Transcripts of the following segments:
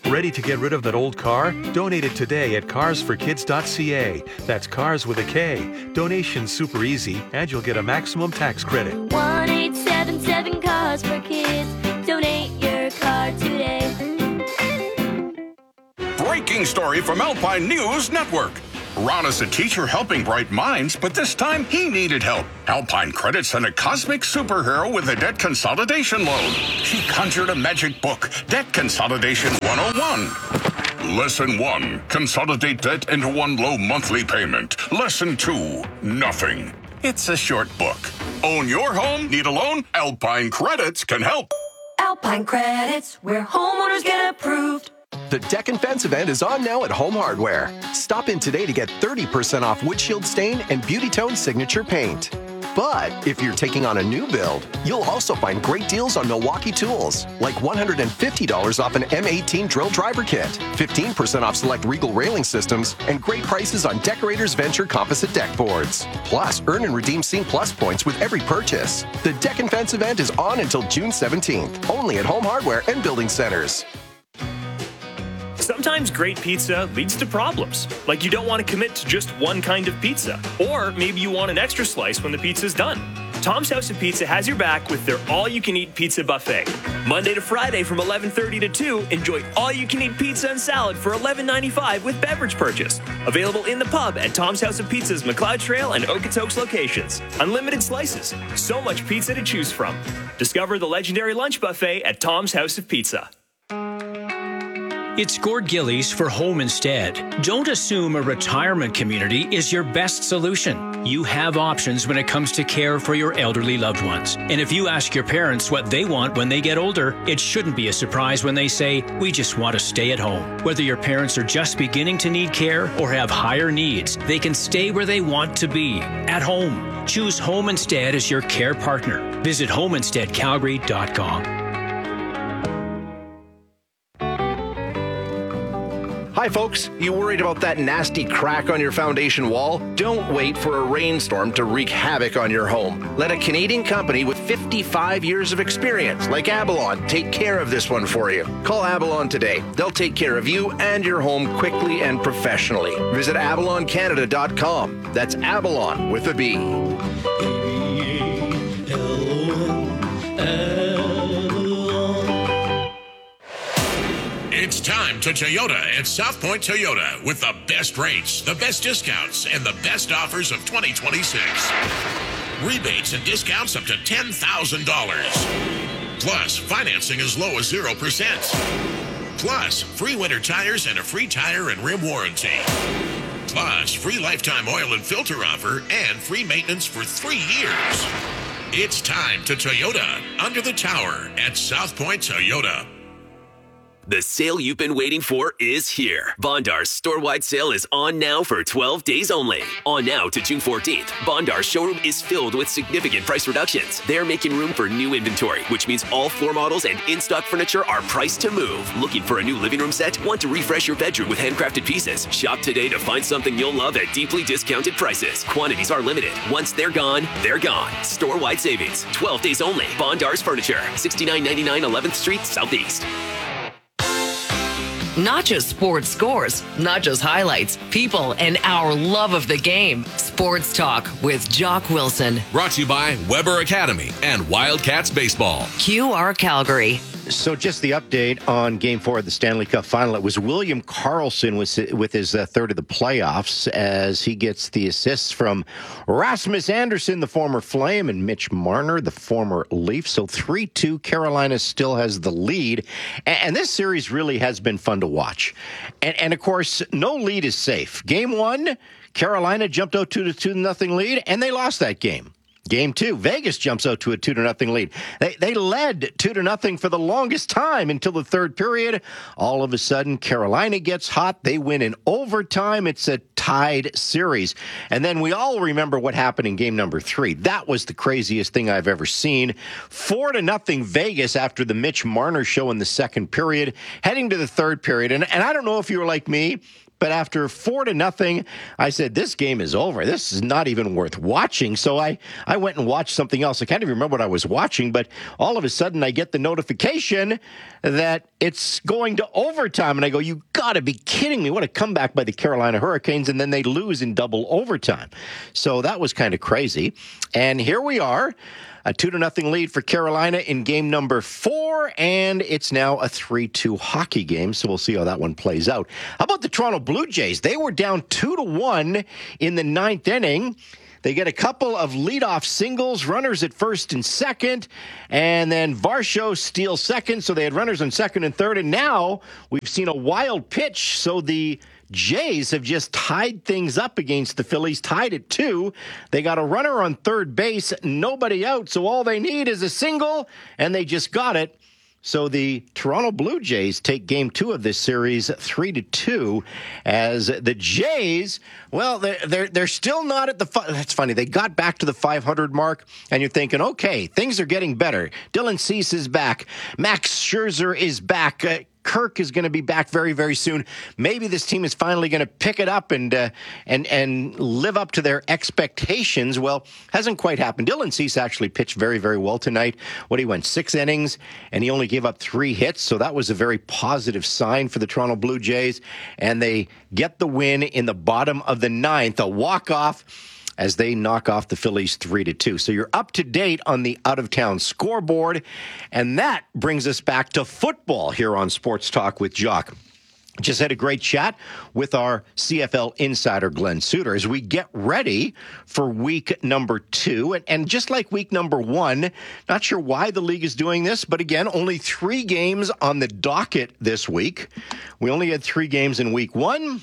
Ready to get rid of that old car? Donate it today at carsforkids.ca. That's cars with a K. Donation's super easy, and you'll get a maximum tax credit. 1-877-CARS-FOR-KIDS. Donate your car today. Breaking story from Alpine News Network. Ron is a teacher helping bright minds, but this time he needed help. Alpine Credit sent a cosmic superhero with a debt consolidation loan. She conjured a magic book, Debt Consolidation 101. Lesson 1, consolidate debt into one low monthly payment. Lesson 2, nothing. It's a short book. Own your home? Need a loan? Alpine Credits can help. Alpine Credits, where homeowners get approved. The Deck and Fence event is on now at Home Hardware. Stop in today to get 30% off windshield stain and Beauty Tone signature paint. But if you're taking on a new build, you'll also find great deals on Milwaukee tools, like $150 off an M18 drill driver kit, 15% off select Regal railing systems, and great prices on Decorators Venture composite deck boards. Plus, earn and redeem Scene Plus points with every purchase. The Deck and Fence event is on until June 17th, only at Home Hardware and Building Centers. Sometimes great pizza leads to problems, like you don't want to commit to just one kind of pizza, or maybe you want an extra slice when the pizza's done. Tom's House of Pizza has your back with their all-you-can-eat pizza buffet. Monday to Friday from 11:30 to 2, enjoy all-you-can-eat pizza and salad for $11.95 with beverage purchase. Available in the pub at Tom's House of Pizza's McLeod Trail and Okotoks locations. Unlimited slices, so much pizza to choose from. Discover the legendary lunch buffet at Tom's House of Pizza. It's Gord Gillies for Home Instead. Don't assume a retirement community is your best solution. You have options when it comes to care for your elderly loved ones. And if you ask your parents what they want when they get older, it shouldn't be a surprise when they say, we just want to stay at home. Whether your parents are just beginning to need care or have higher needs, they can stay where they want to be, at home. Choose Home Instead as your care partner. Visit homeinsteadcalgary.com. Hi folks, you worried about that nasty crack on your foundation wall? Don't wait for a rainstorm to wreak havoc on your home. Let a Canadian company with 55 years of experience, like Abalon, take care of this one for you. Call Abalon today. They'll take care of you and your home quickly and professionally. Visit abaloncanada.com. That's Abalon with a B. It's time to Toyota at South Point Toyota with the best rates, the best discounts, and the best offers of 2026. Rebates and discounts up to $10,000. Plus, financing as low as 0%. Plus, free winter tires and a free tire and rim warranty. Plus, free lifetime oil and filter offer and free maintenance for 3 years. It's time to Toyota under the tower at South Point Toyota. The sale you've been waiting for is here. Bondar's store-wide sale is on now for 12 days only. On now to June 14th, Bondar's showroom is filled with significant price reductions. They're making room for new inventory, which means all floor models and in-stock furniture are priced to move. Looking for a new living room set? Want to refresh your bedroom with handcrafted pieces? Shop today to find something you'll love at deeply discounted prices. Quantities are limited. Once they're gone, they're gone. Store-wide savings. 12 days only. Bondar's Furniture, 6999 11th Street, Southeast. Not just sports scores, not just highlights, people, and our love of the game. Sports Talk with Jock Wilson. Brought to you by Weber Academy and Wildcats Baseball. QR Calgary. So just the update on Game 4 of the Stanley Cup Final. It was William Karlsson with his third of the playoffs as he gets the assists from Rasmus Anderson, the former Flame, and Mitch Marner, the former Leaf. So 3-2, Carolina still has the lead. And this series really has been fun to watch. And of course, no lead is safe. Game 1, Carolina jumped out to the 2-0 lead, and they lost that game. Game 2, Vegas jumps out to a 2-0 lead. They led 2-0 for the longest time until the third period. All of a sudden, Carolina gets hot. They win in overtime. It's a tied series. And then we all remember what happened in game number 3. That was the craziest thing I've ever seen. 4-0 Vegas after the Mitch Marner show in the second period, heading to the third period. And I don't know if you were like me, but after 4-0, I said, this game is over. This is not even worth watching. So I went and watched something else. I can't even remember what I was watching, but all of a sudden I get the notification that it's going to overtime. And I go, you got to be kidding me. What a comeback by the Carolina Hurricanes. And then they lose in double overtime. So that was kind of crazy. And here we are. A 2-0 lead for Carolina in game number 4, and it's now a 3-2 hockey game, so we'll see how that one plays out. How about the Toronto Blue Jays? They were down 2-1 in the 9th inning. They get a couple of leadoff singles, runners at first and second, and then Varsho steals second, so they had runners on second and third, and now we've seen a wild pitch, so the Jays have just tied things up against the Phillies, tied at 2. They got a runner on third base, nobody out, so all they need is a single, and they just got it. So the Toronto Blue Jays take game 2 of this series 3-2 as the Jays, well, they're still not at the, that's funny, they got back to the 500 mark, and you're thinking, okay, things are getting better. Dylan Cease is back. Max Scherzer is back. Kirk is going to be back very, very soon. Maybe this team is finally going to pick it up and live up to their expectations. Well, hasn't quite happened. Dylan Cease actually pitched very, very well tonight. He went 6 innings, and he only gave up 3 hits, so that was a very positive sign for the Toronto Blue Jays, and they get the win in the bottom of the 9th, a walk-off, as they knock off the Phillies 3-2. So you're up to date on the out-of-town scoreboard, and that brings us back to football here on Sports Talk with Jock. Just had a great chat with our CFL insider, Glenn Suter, as we get ready for week number 2. And just like week number 1, not sure why the league is doing this, but again, only 3 games on the docket this week. We only had 3 games in week 1.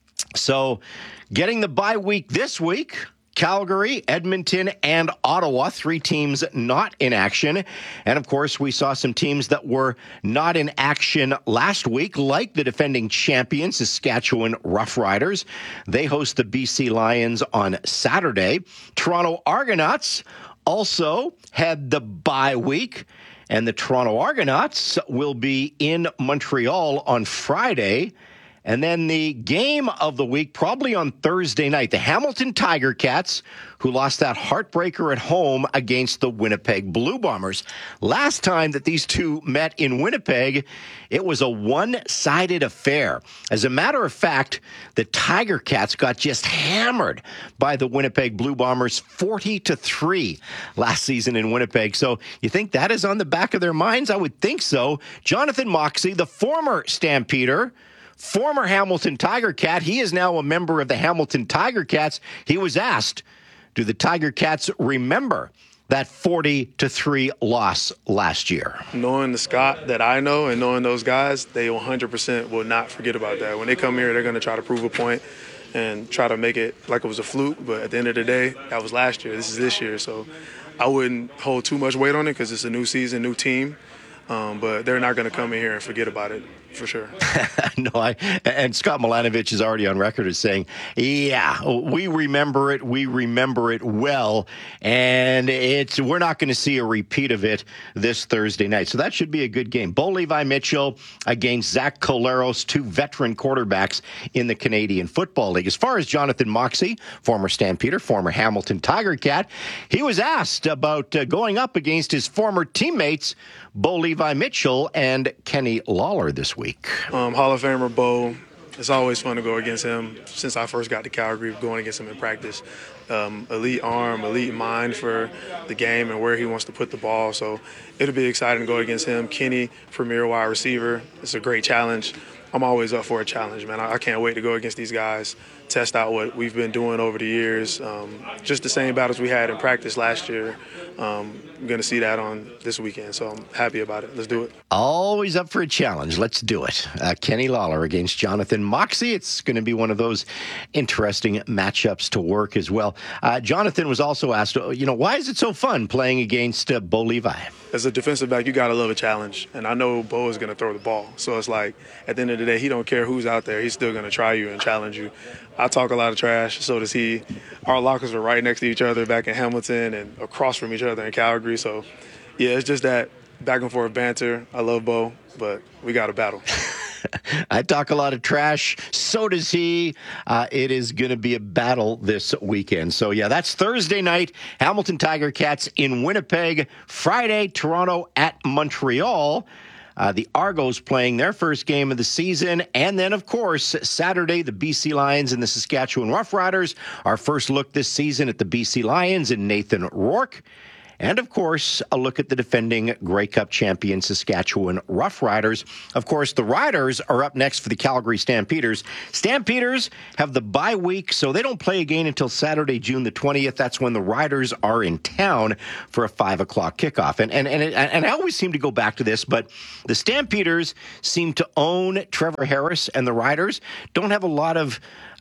So getting the bye week this week, Calgary, Edmonton, and Ottawa, 3 teams not in action. And, of course, we saw some teams that were not in action last week, like the defending champion, Saskatchewan Roughriders. They host the BC Lions on Saturday. Toronto Argonauts also had the bye week, and the Toronto Argonauts will be in Montreal on Friday. And then the game of the week, probably on Thursday night, the Hamilton Tiger Cats, who lost that heartbreaker at home against the Winnipeg Blue Bombers. Last time that these two met in Winnipeg, it was a one-sided affair. As a matter of fact, the Tiger Cats got just hammered by the Winnipeg Blue Bombers 40-3 last season in Winnipeg. So you think that is on the back of their minds? I would think so. Jonathan Moxey, the former Stampeder, former Hamilton Tiger Cat, he is now a member of the Hamilton Tiger Cats. He was asked, do the Tiger Cats remember that 40-3 loss last year? Knowing the Scott that I know and knowing those guys, they 100% will not forget about that. When they come here, they're going to try to prove a point and try to make it like it was a fluke. But at the end of the day, that was last year. This is this year. So I wouldn't hold too much weight on it because it's a new season, new team. But they're not going to come in here and forget about it, for sure. And Scott Milanovich is already on record as saying, yeah, we remember it well, and we're not going to see a repeat of it this Thursday night. So that should be a good game. Bo Levi Mitchell against Zach Collaros, 2 veteran quarterbacks in the Canadian Football League. As far as Jonathan Moxey, former Stampeder, former Hamilton Tiger Cat, he was asked about going up against his former teammates, Bo Levi Mitchell and Kenny Lawler this week. Hall of Famer Bo, it's always fun to go against him. Since I first got to Calgary, going against him in practice. Elite arm, elite mind for the game and where he wants to put the ball. So it'll be exciting to go against him. Kenny, premier wide receiver. It's a great challenge. I'm always up for a challenge, man. I can't wait to go against these guys, test out what we've been doing over the years. Just the same battles we had in practice last year. I'm going to see that on this weekend, so I'm happy about it. Let's do it. Always up for a challenge. Let's do it. Kenny Lawler against Jonathan Moxey. It's going to be one of those interesting matchups to work as well. Jonathan was also asked, why is it so fun playing against Bo Levi? As a defensive back, you got to love a challenge, and I know Bo is going to throw the ball. So it's like, at the end of the day, he don't care who's out there. He's still going to try you and challenge you. I talk a lot of trash, so does he. Our lockers are right next to each other back in Hamilton and across from each other in Calgary. So, yeah, it's just that back and forth banter. I love Bo, but we got to battle. I talk a lot of trash. So does he. It is going to be a battle this weekend. So, yeah, that's Thursday night. Hamilton Tiger Cats in Winnipeg. Friday, Toronto at Montreal. The Argos playing their first game of the season. And then, of course, Saturday, the BC Lions and the Saskatchewan Roughriders. Our first look this season at the BC Lions and Nathan Rourke. And, of course, a look at the defending Grey Cup champion Saskatchewan Roughriders. Of course, the Riders are up next for the Calgary Stampeders. Stampeders have the bye week, so they don't play again until Saturday, June the 20th. That's when the Riders are in town for a 5 o'clock kickoff. And I always seem to go back to this, but the Stampeders seem to own Trevor Harris, and the Riders don't have a lot of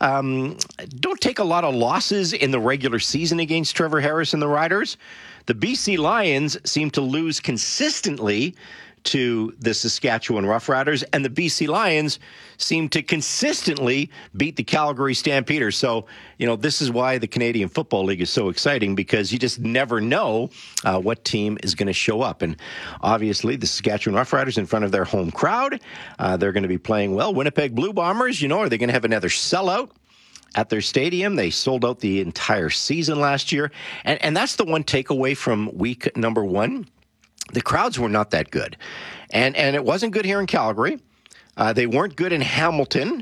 don't take a lot of losses in the regular season against Trevor Harris and the Riders. The BC Lions seem to lose consistently to the Saskatchewan Roughriders, and the BC Lions seem to consistently beat the Calgary Stampeders. So, this is why the Canadian Football League is so exciting, because you just never know what team is going to show up. And obviously, the Saskatchewan Roughriders in front of their home crowd, they're going to be playing well. Winnipeg Blue Bombers, are they going to have another sellout at their stadium? They sold out the entire season last year. And that's the one takeaway from week number 1. The crowds were not that good. And it wasn't good here in Calgary. They weren't good in Hamilton.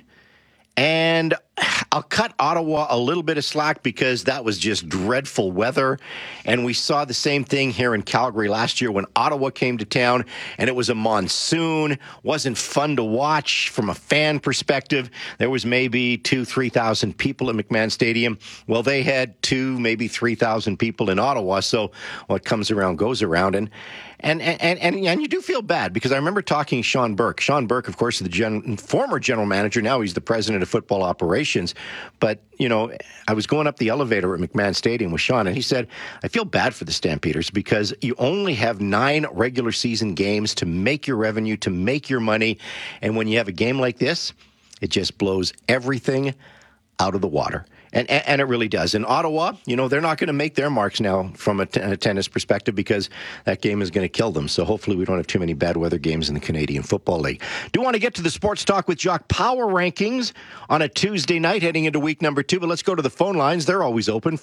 And I'll cut Ottawa a little bit of slack because that was just dreadful weather. And we saw the same thing here in Calgary last year when Ottawa came to town, and it was a monsoon. Wasn't fun to watch from a fan perspective. There was maybe 2,000-3,000 people at McMahon Stadium. Well, they had 2,000, maybe 3,000 people in Ottawa. So what comes around goes around. And you do feel bad, because I remember talking to Sean Burke. Sean Burke, of course, the former general manager. Now he's the president of football operations. But, I was going up the elevator at McMahon Stadium with Sean, and he said, I feel bad for the Stampeders because you only have 9 regular season games to make your revenue, to make your money. And when you have a game like this, it just blows everything out of the water. And it really does. In Ottawa, they're not going to make their marks now from a tennis perspective, because that game is going to kill them. So hopefully we don't have too many bad weather games in the Canadian Football League. Do want to get to the Sports Talk with Jock power rankings on a Tuesday night heading into week number 2. But let's go to the phone lines. They're always open,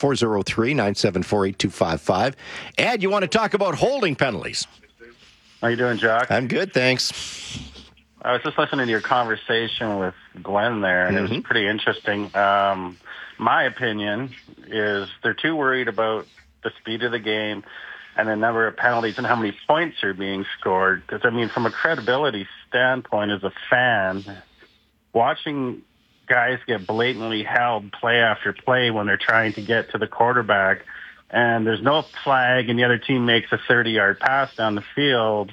403-974-8255. Ed, you want to talk about holding penalties? How you doing, Jock? I'm good, thanks. I was just listening to your conversation with Glenn there, and it was pretty interesting. My opinion is they're too worried about the speed of the game and the number of penalties and how many points are being scored. Because, from a credibility standpoint as a fan, watching guys get blatantly held play after play when they're trying to get to the quarterback and there's no flag and the other team makes a 30-yard pass down the field,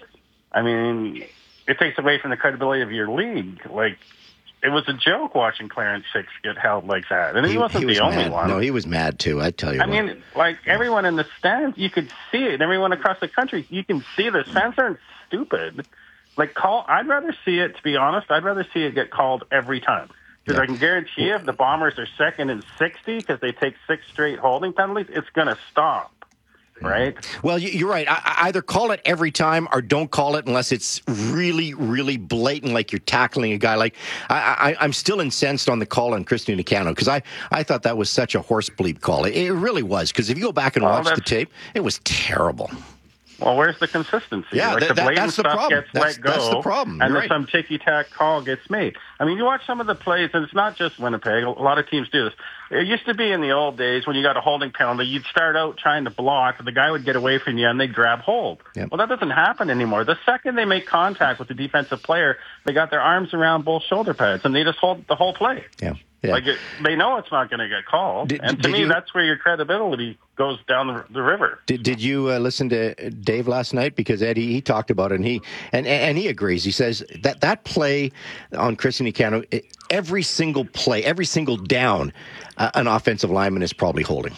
it takes away from the credibility of your league. It was a joke watching Clarence Six get held like that. And he wasn't the only one. No, he was mad too, I tell you everyone in the stands, you could see it. And everyone across the country, you can see this. Fans aren't stupid. I'd rather see it, to be honest, get called every time. Because I can guarantee you if the Bombers are second and 60 because they take 6 straight holding penalties, it's going to stop. Right? Well, you're right. I either call it every time or don't call it unless it's really, really blatant, like you're tackling a guy. I'm still incensed on the call on Christian Nicano, because I thought that was such a horse bleep call. It really was, because if you go back and watch the tape, it was terrible. Well, where's the consistency? Yeah, the blatant that's the stuff problem. Gets let go, that's the problem. And then right. Some ticky-tack call gets made. You watch some of the plays, and it's not just Winnipeg. A lot of teams do this. It used to be in the old days when you got a holding penalty, you'd start out trying to block, and the guy would get away from you, and they'd grab hold. Yep. Well, that doesn't happen anymore. The second they make contact with the defensive player, they got their arms around both shoulder pads, and they just hold the whole play. Yeah. They know it's not going to get called. To me, that's where your credibility goes down the river. Did you listen to Dave last night? Because Eddie, he talked about it, and he agrees. He says that play on Christian Nicano, every single play, every single down, an offensive lineman is probably holding.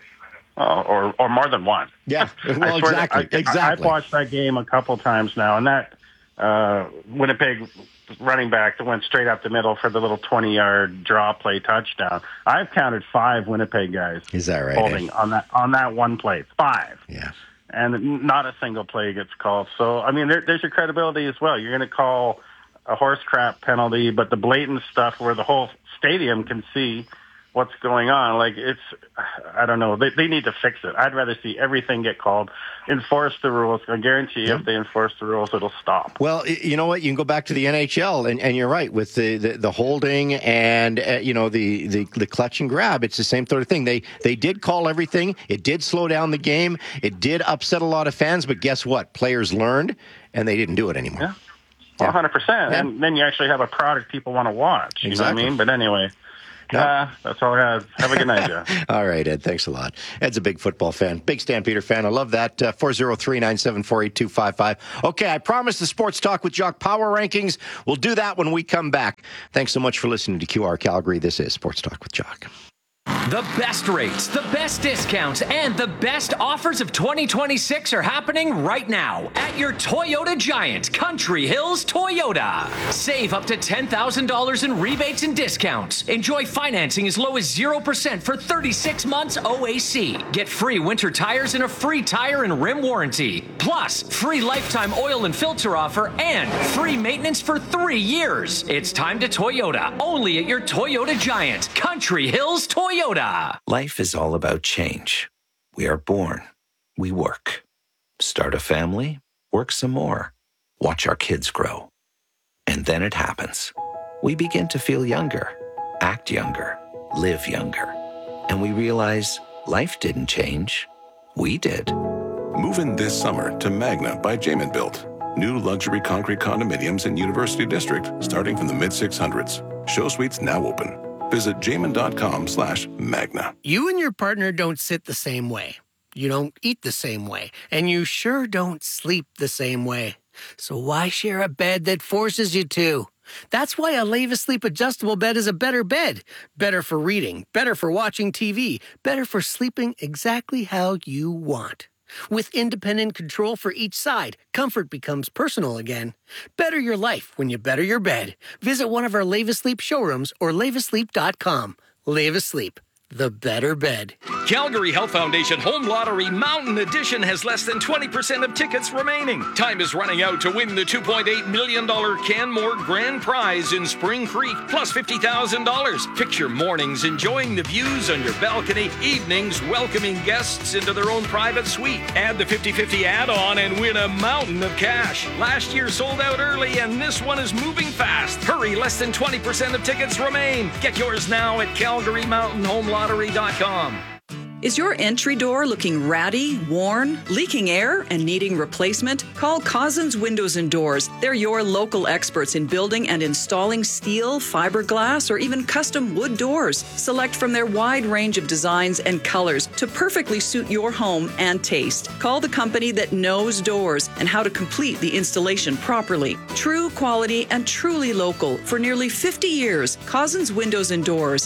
Or more than one. Yeah, well, exactly. I've watched that game a couple times now, and that Winnipeg running back that went straight up the middle for the little 20-yard draw play touchdown. I've counted 5 Winnipeg guys. Is that right? Holding on that one play. 5. Yeah. And not a single play gets called. So, there's your credibility as well. You're going to call a horse crap penalty, but the blatant stuff where the whole stadium can see what's going on. Like, I don't know. They need to fix it. I'd rather see everything get called, enforce the rules. I guarantee you, if they enforce the rules, it'll stop. Well, you know what? You can go back to the NHL, and you're right, with the holding and, the clutch and grab. It's the same sort of thing. They did call everything. It did slow down the game. It did upset a lot of fans, but guess what? Players learned, and they didn't do it anymore. Yeah. 100%. And then you actually have a product people want to watch. You know what I mean? But anyway, that's all I have. Have a good night, Joe. All right, Ed. Thanks a lot. Ed's a big football fan. Big Stampeder fan. I love that. 403-974-8255. Okay, I promised the Sports Talk with Jock Power Rankings. We'll do that when we come back. Thanks so much for listening to QR Calgary. This is Sports Talk with Jock. The best rates, the best discounts, and the best offers of 2026 are happening right now at your Toyota Giant, Country Hills Toyota. Save up to $10,000 in rebates and discounts. Enjoy financing as low as 0% for 36 months OAC. Get free winter tires and a free tire and rim warranty. Plus, free lifetime oil and filter offer and free maintenance for 3 years. It's time to Toyota, only at your Toyota Giant, Country Hills Toyota. Life is all about change. We are born. We work. Start a family. Work some more. Watch our kids grow. And then it happens. We begin to feel younger, act younger, live younger. And we realize life didn't change. We did. Move in this summer to Magna by Jamin Built. New luxury concrete condominiums in University District starting from the mid-600s. Show suites now open. Visit jamin.com/Magna. You and your partner don't sit the same way. You don't eat the same way. And you sure don't sleep the same way. So why share a bed that forces you to? That's why a Leva Sleep adjustable bed is a better bed. Better for reading, better for watching TV, better for sleeping exactly how you want. With independent control for each side, comfort becomes personal again. Better your life when you better your bed. Visit one of our Leva Sleep showrooms or levasleep.com. Leva Sleep, the better bed. Calgary Health Foundation Home Lottery Mountain Edition has less than 20% of tickets remaining. Time is running out to win the $2.8 million Canmore Grand Prize in Spring Creek, plus $50,000. Picture mornings enjoying the views on your balcony, evenings welcoming guests into their own private suite. Add the 50-50 add-on and win a mountain of cash. Last year sold out early, and this one is moving fast. Hurry, less than 20% of tickets remain. Get yours now at CalgaryMountainHomeLottery.com. Is your entry door looking ratty, worn, leaking air, and needing replacement? Call Cousins Windows and Doors. They're your local experts in building and installing steel, fiberglass, or even custom wood doors. Select from their wide range of designs and colors to perfectly suit your home and taste. Call the company that knows doors and how to complete the installation properly. True quality and truly local for nearly 50 years. Cousins Windows and Doors.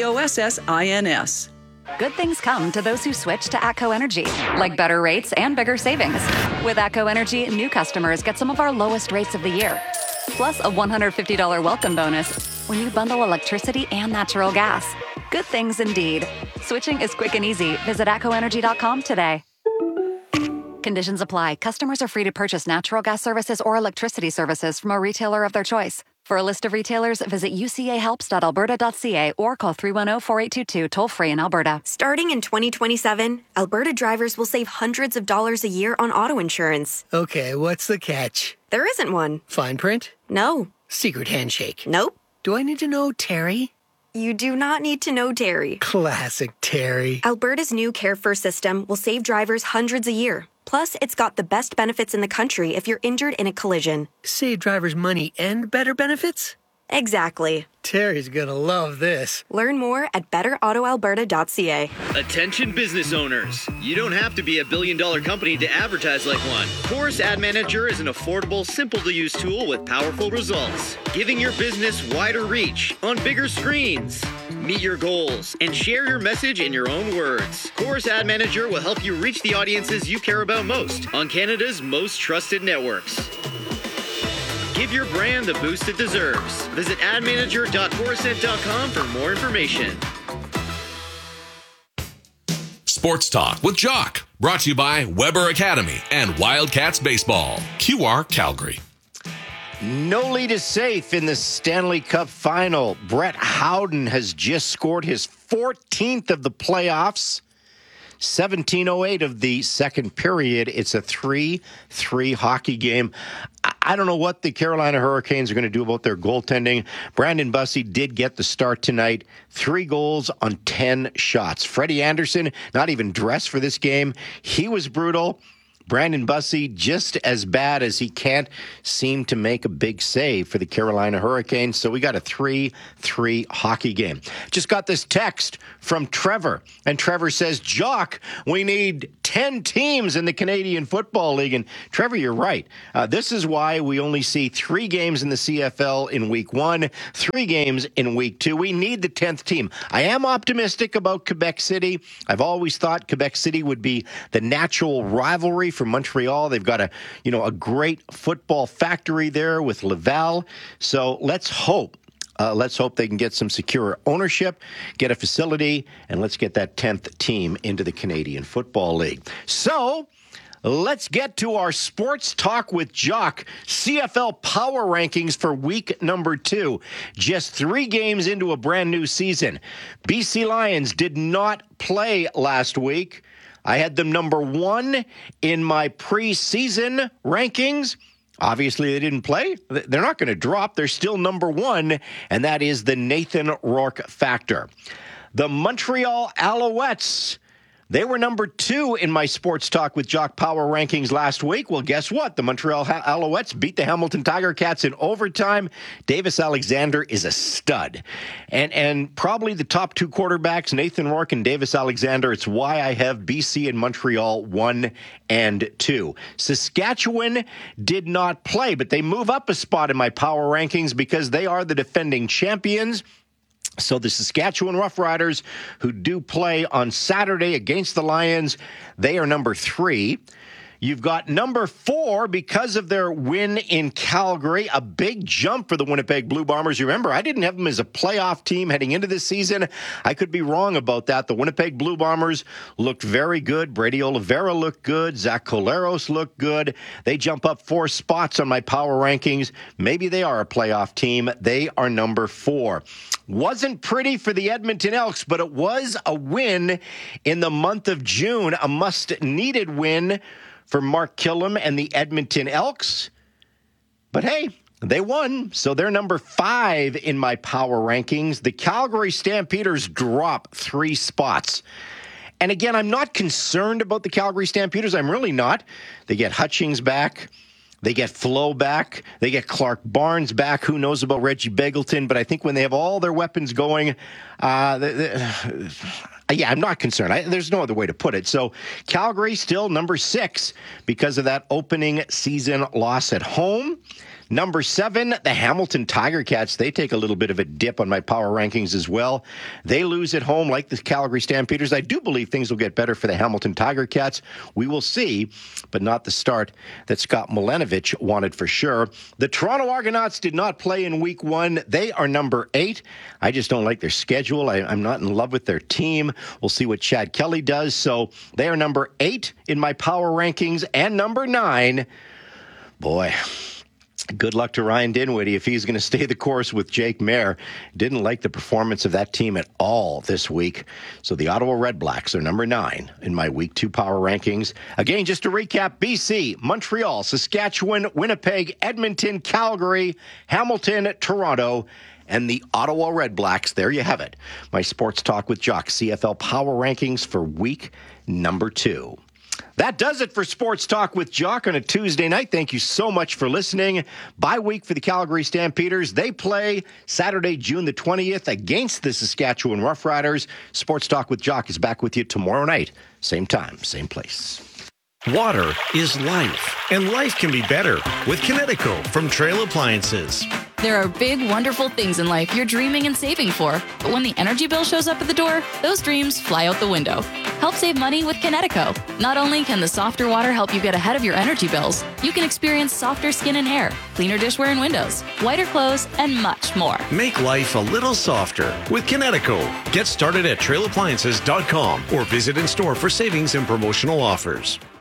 COSSINS. Good things come to those who switch to ATCO Energy, like better rates and bigger savings. With ATCO Energy, new customers get some of our lowest rates of the year, plus a $150 welcome bonus when you bundle electricity and natural gas. Good things indeed. Switching is quick and easy. Visit ATCOenergy.com today. Conditions apply. Customers are free to purchase natural gas services or electricity services from a retailer of their choice. For a list of retailers, visit ucahelps.alberta.ca or call 310-4822 toll-free in Alberta. Starting in 2027, Alberta drivers will save hundreds of dollars a year on auto insurance. Okay, what's the catch? There isn't one. Fine print? No. Secret handshake? Nope. Do I need to know Terry? You do not need to know Terry. Classic Terry. Alberta's new Care First system will save drivers hundreds a year. Plus, it's got the best benefits in the country if you're injured in a collision. Save drivers money and better benefits? Exactly. Terry's gonna love this. Learn more at betterautoalberta.ca. Attention business owners. You don't have to be a billion-dollar company to advertise like one. Chorus Ad Manager is an affordable, simple-to-use tool with powerful results, giving your business wider reach on bigger screens. Meet your goals and share your message in your own words. Chorus Ad Manager will help you reach the audiences you care about most on Canada's most trusted networks. Give your brand the boost it deserves. Visit admanager.chorused.com for more information. Sports Talk with Jock, brought to you by Weber Academy and Wildcats Baseball. QR Calgary. No lead is safe in the Stanley Cup final. Brett Howden has just scored his 14th of the playoffs. 17:08 of the second period. It's a 3-3 hockey game. I don't know what the Carolina Hurricanes are going to do about their goaltending. Brandon Bussi did get the start tonight. 3 goals on 10 shots. Freddie Anderson, not even dressed for this game. He was brutal. Brandon Bussi, just as bad as he can't seem to make a big save for the Carolina Hurricanes. So we got a 3-3 hockey game. Just got this text from Trevor. And Trevor says, Jock, we need 10 teams in the Canadian Football League. And Trevor, you're right. This is why we only see 3 games in the CFL in week 1, 3 games in week 2. We need the 10th team. I am optimistic about Quebec City. I've always thought Quebec City would be the natural rivalry for Montreal. They've got a great football factory there with Laval. So let's hope they can get some secure ownership, get a facility, and let's get that 10th team into the Canadian Football League. So let's get to our Sports Talk with Jock CFL Power Rankings for week number 2. Just 3 games into a brand new season. BC Lions did not play last week. I had them number 1 in my preseason rankings. Obviously, they didn't play. They're not going to drop. They're still number 1, and that is the Nathan Rourke factor. The Montreal Alouettes, they were number 2 in my Sports Talk with Jock Power Rankings last week. Well, guess what? The Montreal Alouettes beat the Hamilton Tiger Cats in overtime. Davis Alexander is a stud. And probably the top 2 quarterbacks, Nathan Rourke and Davis Alexander. It's why I have BC and Montreal 1 and 2. Saskatchewan did not play, but they move up a spot in my power rankings because they are the defending champions. So the Saskatchewan Roughriders, who do play on Saturday against the Lions, they are number 3. You've got number 4 because of their win in Calgary, a big jump for the Winnipeg Blue Bombers. Remember, I didn't have them as a playoff team heading into this season. I could be wrong about that. The Winnipeg Blue Bombers looked very good. Brady Oliveira looked good. Zach Collaros looked good. They jump up 4 spots on my power rankings. Maybe they are a playoff team. They are number 4. Wasn't pretty for the Edmonton Elks, but it was a win in the month of June, a must-needed win for Mark Killam and the Edmonton Elks. But hey, they won, so they're number 5 in my power rankings. The Calgary Stampeders drop 3 spots. And again, I'm not concerned about the Calgary Stampeders. I'm really not. They get Hutchings back. They get Flo back. They get Clark Barnes back. Who knows about Reggie Begelton? But I think when they have all their weapons going, yeah, I'm not concerned. There's no other way to put it. So Calgary still number 6 because of that opening season loss at home. Number 7, the Hamilton Tiger Cats. They take a little bit of a dip on my power rankings as well. They lose at home like the Calgary Stampeders. I do believe things will get better for the Hamilton Tiger Cats. We will see, but not the start that Scott Milanovich wanted for sure. The Toronto Argonauts did not play in week 1. They are number 8. I just don't like their schedule. I'm not in love with their team. We'll see what Chad Kelly does. So they are number 8 in my power rankings. And number 9, boy, good luck to Ryan Dinwiddie if he's going to stay the course with Jake Mayer. Didn't like the performance of that team at all this week. So the Ottawa Redblacks are number 9 in my week 2 power rankings. Again, just to recap, BC, Montreal, Saskatchewan, Winnipeg, Edmonton, Calgary, Hamilton, Toronto, and the Ottawa Redblacks. There you have it. My Sports Talk with Jock CFL power rankings for week number 2. That does it for Sports Talk with Jock on a Tuesday night. Thank you so much for listening. Bye week for the Calgary Stampeders. They play Saturday, June the 20th against the Saskatchewan Roughriders. Sports Talk with Jock is back with you tomorrow night. Same time, same place. Water is life, and life can be better with Kinetico from Trail Appliances. There are big, wonderful things in life you're dreaming and saving for. But when the energy bill shows up at the door, those dreams fly out the window. Help save money with Kinetico. Not only can the softer water help you get ahead of your energy bills, you can experience softer skin and hair, cleaner dishware and windows, whiter clothes, and much more. Make life a little softer with Kinetico. Get started at trailappliances.com or visit in store for savings and promotional offers.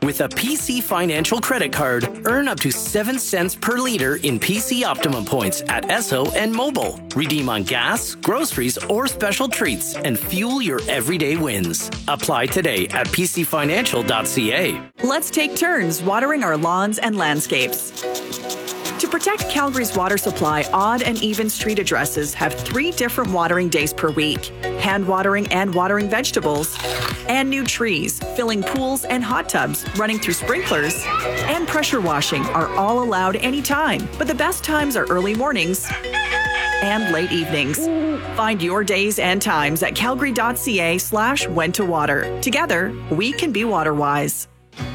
With a PC Financial credit card, earn up to 7 cents per liter in PC Optimum points at Esso and Mobile. Redeem on gas, groceries, or special treats and fuel your everyday wins. Apply today at pcfinancial.ca. Let's take turns watering our lawns and landscapes. To protect Calgary's water supply, odd and even street addresses have 3 different watering days per week. Hand watering and watering vegetables, and new trees, filling pools and hot tubs, running through sprinklers, and pressure washing are all allowed anytime. But the best times are early mornings and late evenings. Find your days and times at calgary.ca/when to water. Together, we can be water wise.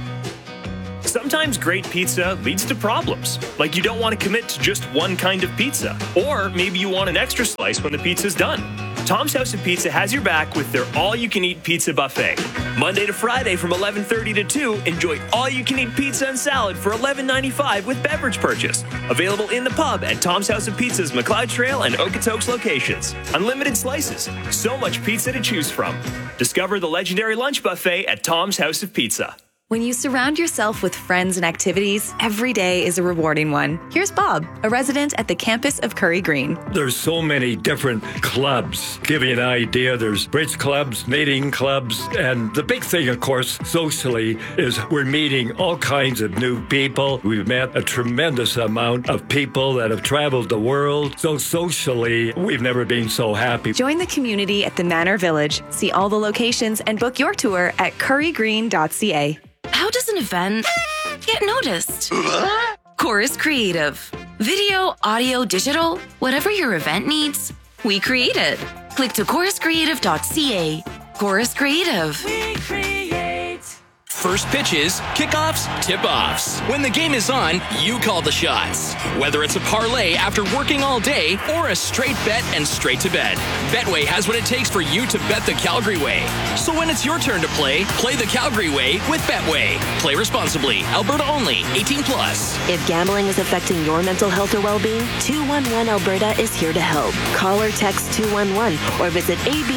Sometimes great pizza leads to problems, like you don't want to commit to just one kind of pizza, or maybe you want an extra slice when the pizza's done. Tom's House of Pizza has your back with their all-you-can-eat pizza buffet. Monday to Friday from 11:30 to 2, enjoy all-you-can-eat pizza and salad for $11.95 with beverage purchase. Available in the pub at Tom's House of Pizza's McLeod Trail and Okotoks locations. Unlimited slices, so much pizza to choose from. Discover the legendary lunch buffet at Tom's House of Pizza. When you surround yourself with friends and activities, every day is a rewarding one. Here's Bob, a resident at the campus of Curry Green. There's so many different clubs. Give you an idea, there's bridge clubs, knitting clubs, and the big thing, of course, socially, is we're meeting all kinds of new people. We've met a tremendous amount of people that have traveled the world. So socially, we've never been so happy. Join the community at the Manor Village. See all the locations and book your tour at currygreen.ca. How does an event get noticed? Chorus Creative. Video, audio, digital, whatever your event needs, we create it. Click to choruscreative.ca. Chorus Creative. We create. First pitches, kickoffs, tip-offs. When the game is on, you call the shots. Whether it's a parlay after working all day or a straight bet and straight to bed, Betway has what it takes for you to bet the Calgary way. So when it's your turn to play the Calgary way with Betway. Play responsibly. Alberta only. 18+. If gambling is affecting your mental health or well-being, 211 Alberta is here to help. Call or text 211 or visit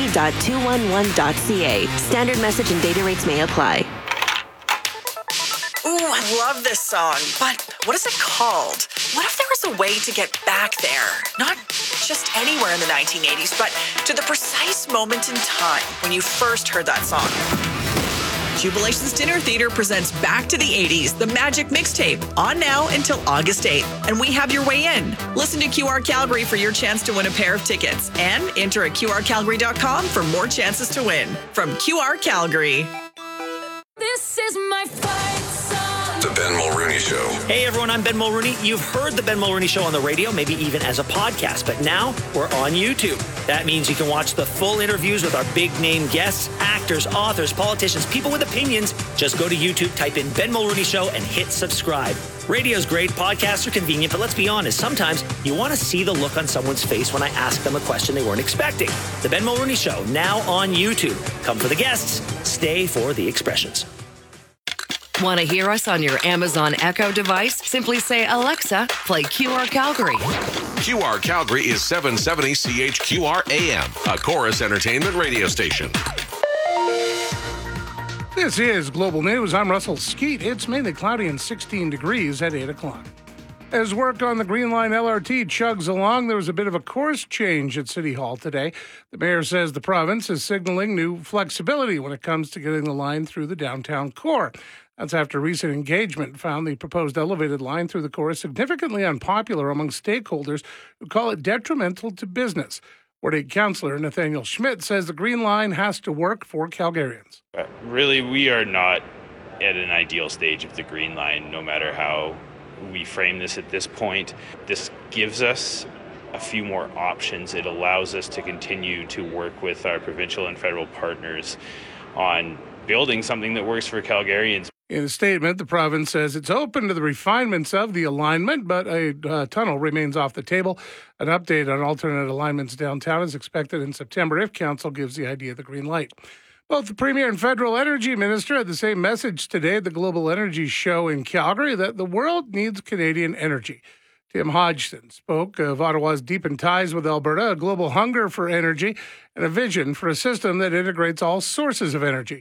ab.211.ca. Standard message and data rates may apply. Ooh, I love this song, but what is it called? What if there was a way to get back there? Not just anywhere in the 1980s, but to the precise moment in time when you first heard that song. Jubilation's Dinner Theater presents Back to the 80s, the Magic Mixtape, on now until August 8th. And we have your way in. Listen to QR Calgary for your chance to win a pair of tickets. And enter at qrcalgary.com for more chances to win. From QR Calgary. This is my fight song. The Ben Mulrooney Show. Hey everyone, I'm Ben Mulrooney. You've heard the Ben Mulrooney Show on the radio, maybe even as a podcast, but now we're on YouTube. That means you can watch the full interviews with our big name guests, actors, authors, politicians, people with opinions. Just go to YouTube, type in Ben Mulrooney Show and hit subscribe. Radio's great, podcasts are convenient, but let's be honest, sometimes you want to see the look on someone's face when I ask them a question they weren't expecting. The Ben Mulrooney Show, now on YouTube. Come for the guests, stay for the expressions. Want to hear us on your Amazon Echo device? Simply say, Alexa, play QR Calgary. QR Calgary is 770 CHQR AM, a Chorus Entertainment radio station. This is Global News. I'm Russell Skeet. It's mainly cloudy and 16 degrees at 8 o'clock. As work on the Green Line LRT chugs along, there was a bit of a course change at City Hall today. The mayor says the province is signaling new flexibility when it comes to getting the line through the downtown core. That's after recent engagement found the proposed elevated line through the core significantly unpopular among stakeholders who call it detrimental to business. Ward 8 Councillor Nathaniel Schmidt says the Green Line has to work for Calgarians. Really, we are not at an ideal stage of the Green Line, no matter how we frame this at this point. This gives us a few more options. It allows us to continue to work with our provincial and federal partners on building something that works for Calgarians. In a statement, the province says it's open to the refinements of the alignment, but a tunnel remains off the table. An update on alternate alignments downtown is expected in September if Council gives the idea the green light. Both the Premier and Federal Energy Minister had the same message today at the Global Energy Show in Calgary, that the world needs Canadian energy. Tim Hodgson spoke of Ottawa's deepened ties with Alberta, a global hunger for energy, and a vision for a system that integrates all sources of energy.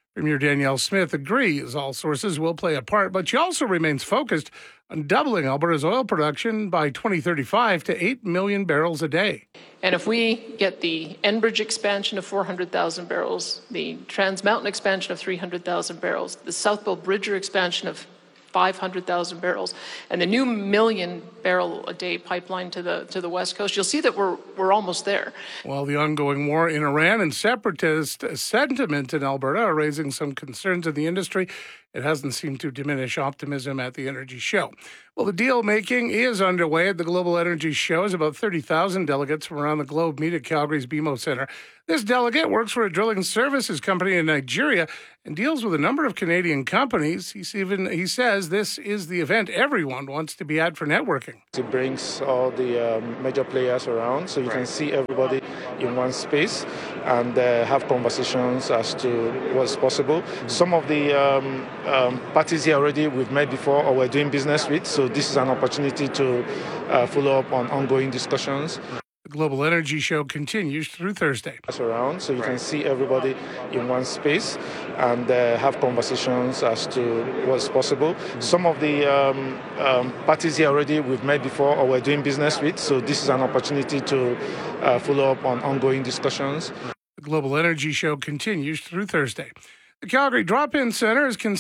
Premier Danielle Smith agrees all sources will play a part, but she also remains focused on doubling Alberta's oil production by 2035 to 8 million barrels a day. And if we get the Enbridge expansion of 400,000 barrels, the Trans Mountain expansion of 300,000 barrels, the South Bow Bridger expansion of 500,000 barrels, and the new 1 million barrel a day pipeline to the West Coast, you'll see that we're almost there. While the ongoing war in Iran and separatist sentiment in Alberta are raising some concerns in the industry, it hasn't seemed to diminish optimism at the Energy Show. Well, the deal-making is underway at the Global Energy Show as about 30,000 delegates from around the globe meet at Calgary's BMO Centre. This delegate works for a drilling services company in Nigeria and deals with a number of Canadian companies. He says this is the event everyone wants to be at for networking. It brings all the major players around, so you can see everybody in one space and have conversations as to what's possible. Some of the parties here already we've met before or we're doing business with, so this is an opportunity to follow up on ongoing discussions. The Global Energy Show continues through Thursday. Around, so you can see everybody in one space and have conversations as to what's possible. Some of the parties here already we've met before or we're doing business with, so this is an opportunity to follow up on ongoing discussions. The Global Energy Show continues through Thursday. The Calgary Drop-In Centre is